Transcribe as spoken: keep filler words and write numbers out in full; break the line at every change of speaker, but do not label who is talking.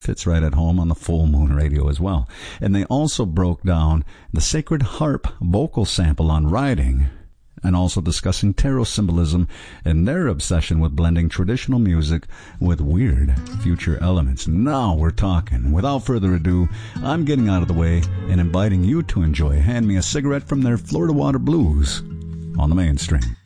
Fits right at home on the Full Moon Radio as well. And they also broke down the Sacred Harp vocal sample on Riding, and also discussing tarot symbolism and their obsession with blending traditional music with weird future elements. Now we're talking. Without further ado, I'm getting out of the way and inviting you to enjoy Hand Me a Cigarette from their Florida Water Blues on the Mainstream.